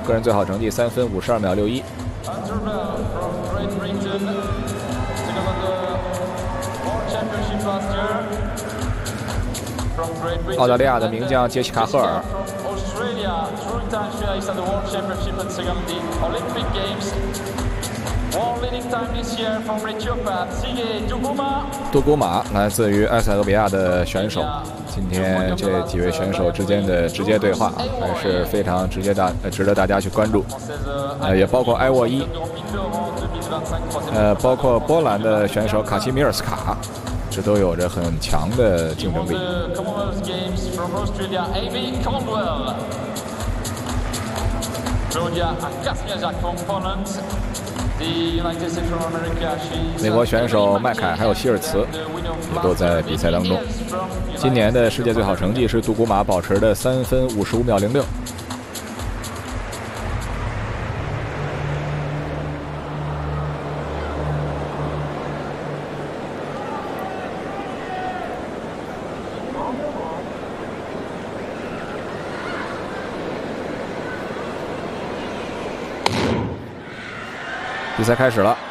个人最好成绩3分52秒61。澳大利亚的名将杰西卡·赫尔。杜古马来自于埃塞俄比亚的选手。今天这几位选手之间的直接对话还是非常值得大家去关注。也包括埃沃伊，包括波兰的选手卡西米尔斯卡，这都有着很强的竞争力。美国选手麦凯还有希尔茨也都在比赛当中。今年的世界最好成绩是杜古马保持的3分55秒06。比赛开始了。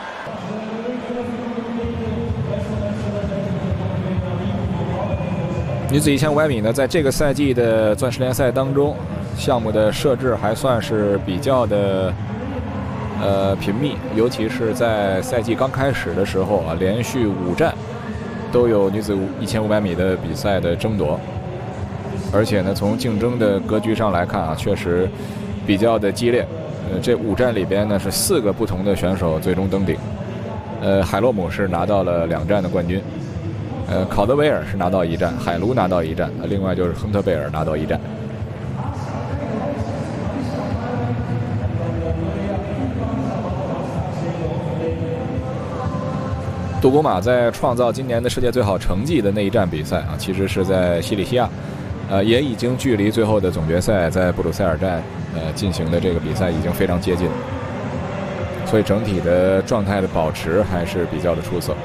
女子1500米呢，在这个赛季的钻石联赛当中，项目的设置还算是比较的频密，尤其是在赛季刚开始的时候啊，连续5站都有女子1500米的比赛的争夺，而且呢，从竞争的格局上来看啊，确实比较的激烈。这5站里边呢是4个不同的选手最终登顶。海洛姆是拿到了2站的冠军，考德维尔是拿到1站，海卢拿到1站，另外就是亨特贝尔拿到1站。杜古马在创造今年的世界最好成绩的那一站比赛啊，其实是在西里西亚，也已经距离最后的总决赛在布鲁塞尔站进行的这个比赛已经非常接近，所以整体的状态的保持还是比较的出色。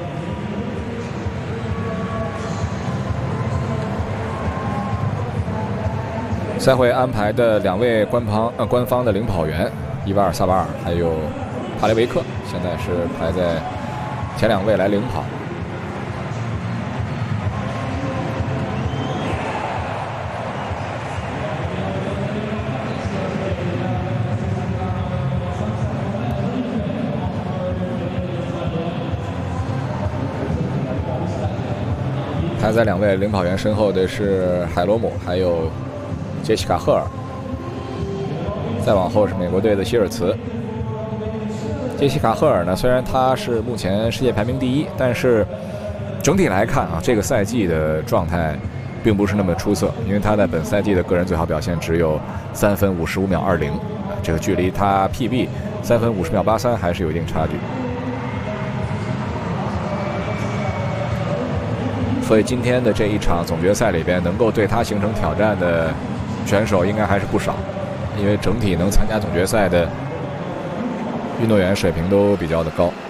赛会安排的2位官方的领跑员伊瓦尔萨瓦尔还有帕雷维克，现在是排在前2位来领跑。排在2位领跑员身后的是海罗姆还有杰西卡·赫尔，再往后是美国队的希尔茨。杰西卡·赫尔呢，虽然他是目前世界排名第1，但是整体来看啊，这个赛季的状态并不是那么出色，因为他在本赛季的个人最好表现只有3分55秒20，这个距离他 PB 3分50秒83还是有一定差距。所以今天的这一场总决赛里边，能够对他形成挑战的选手应该还是不少，因为整体能参加总决赛的运动员水平都比较的高。